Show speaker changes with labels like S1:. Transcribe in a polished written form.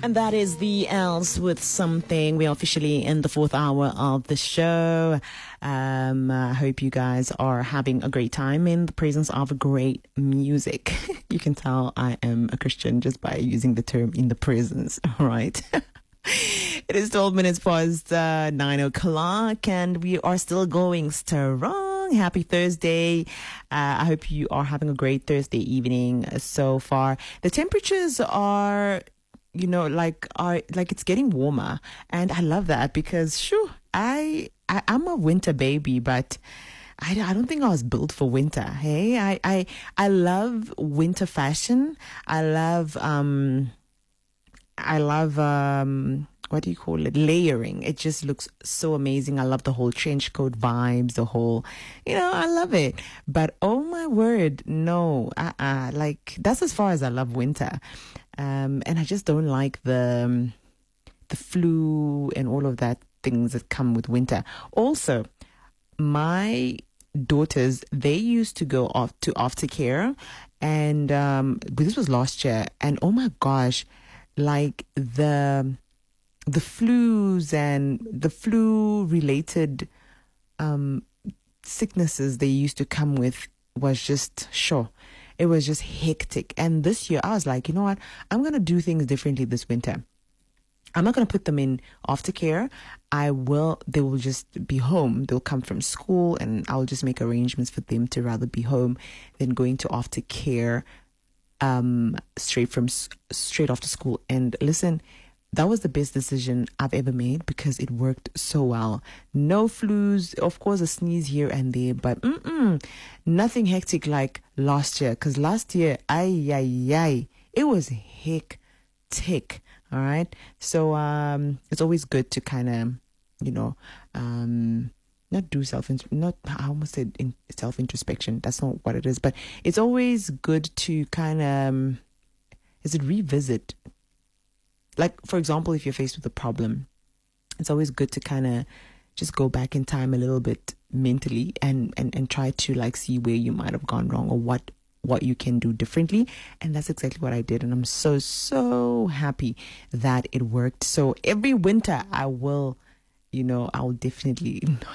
S1: And that is the Else with Something. We are officially in the fourth hour of the show. I hope you guys are having a great time in the presence of great music. You can tell I am a Christian just by using the term in the presence, all right? It is 12 minutes past 9 o'clock and we are still going strong. Happy Thursday. I hope you are having a great Thursday evening so far. The temperatures are, like it's getting warmer, and I love that because I'm a winter baby, but I don't think I was built for winter. Hey, I love winter fashion. I love what do you call it? Layering. It just looks so amazing. I love the whole trench coat vibes, the whole, I love it. But oh my word, no, like that's as far as I love winter. And I just don't like the flu and all of that things that come with winter. Also, my daughters, they used to go off to aftercare, and this was last year, and oh my gosh, like the flus and the flu related sicknesses they used to come with was just it was just hectic. And this year I was like, you know what, I'm going to do things differently this winter. I'm not going to put them in aftercare. They will just be home. They'll come from school and I'll just make arrangements for them to rather be home than going to aftercare straight after school. And listen, that was the best decision I've ever made because it worked so well. No flus, of course a sneeze here and there, but nothing hectic like last year. Because last year, it was hectic. All right. So it's always good to kind of, not do I almost said self-introspection. That's not what it is, but it's always good to kind of, revisit. Like, for example, if you're faced with a problem, it's always good to kind of just go back in time a little bit mentally and try to like see where you might have gone wrong or what you can do differently. And that's exactly what I did. And I'm so happy that it worked. So every winter I will definitely